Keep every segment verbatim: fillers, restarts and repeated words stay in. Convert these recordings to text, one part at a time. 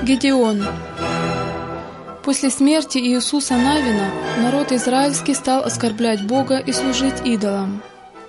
Гедеон. После смерти Иисуса Навина народ израильский стал оскорблять Бога и служить идолам.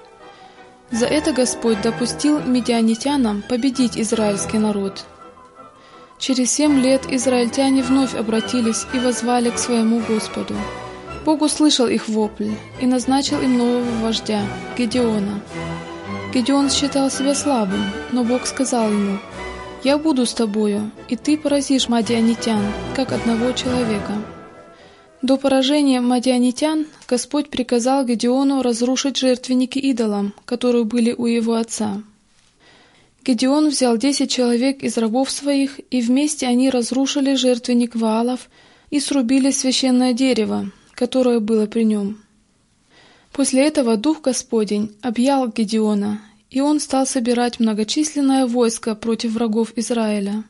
За это Господь допустил медианитянам победить израильский народ. Через семь лет израильтяне вновь обратились и воззвали к своему Господу. Бог услышал их вопль и назначил им нового вождя, Гедеона. Гедеон считал себя слабым, но Бог сказал ему: «Я буду с тобою, и ты поразишь мадианитян, как одного человека». До поражения мадианитян Господь приказал Гедеону разрушить жертвенники идолам, которые были у его отца. Гедеон взял десять человек из рабов своих, и вместе они разрушили жертвенник Ваалов и срубили священное дерево, которое было при нем. После этого Дух Господень объял Гедеона, и он стал собирать многочисленное войско против врагов Израиля.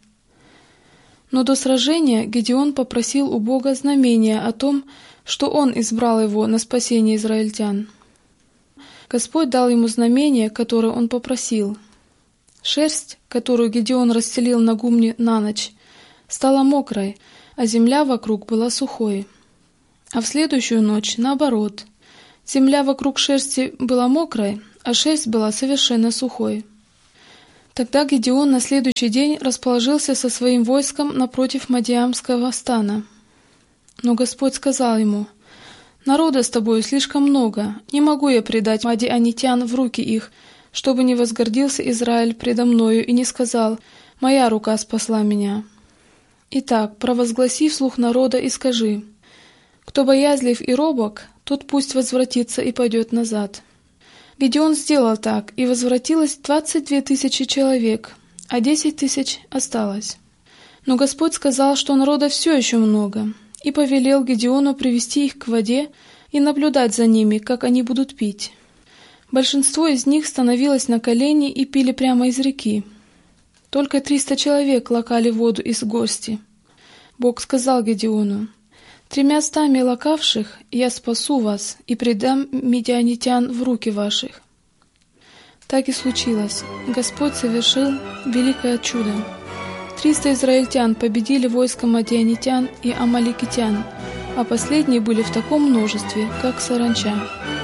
Но до сражения Гедеон попросил у Бога знамения о том, что Он избрал его на спасение израильтян. Господь дал ему знамение, которое он попросил. Шерсть, которую Гедеон расстелил на гумне на ночь, стала мокрой, а земля вокруг была сухой. А в следующую ночь, наоборот, земля вокруг шерсти была мокрой, а шерсть была совершенно сухой. Тогда Гедеон на следующий день расположился со своим войском напротив Мадиамского стана. Но Господь сказал ему: «Народа с тобою слишком много, не могу я предать мадианитян в руки их, чтобы не возгордился Израиль предо мною и не сказал: моя рука спасла меня. Итак, провозгласи вслух народа и скажи: кто боязлив и робок, тот пусть возвратится и пойдет назад». Гедеон сделал так, и возвратилось двадцать две тысячи человек, а десять тысяч осталось. Но Господь сказал, что народа все еще много, и повелел Гедеону привести их к воде и наблюдать за ними, как они будут пить. Большинство из них становилось на колени и пили прямо из реки. Только триста человек лакали воду из горсти. Бог сказал Гедеону: «Тремя стами лакавших я спасу вас и предам медианитян в руки ваших». Так и случилось. Господь совершил великое чудо. Триста израильтян победили войско мадианитян и амаликитян, а последние были в таком множестве, как саранча.